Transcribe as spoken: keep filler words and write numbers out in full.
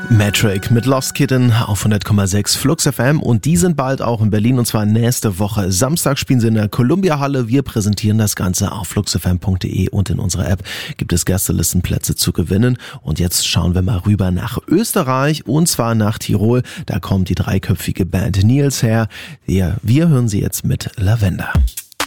Metric mit Lost Kitten auf hundert Komma sechs Flux F M und die sind bald auch in Berlin und zwar nächste Woche. Samstag spielen sie in der Columbia Halle. Wir präsentieren das Ganze auf flux f m punkt d e und in unserer App gibt es Gästelistenplätze zu gewinnen. Und jetzt schauen wir mal rüber nach Österreich und zwar nach Tirol. Da kommt die dreiköpfige Band Nils her. Wir, wir hören sie jetzt mit Lavender.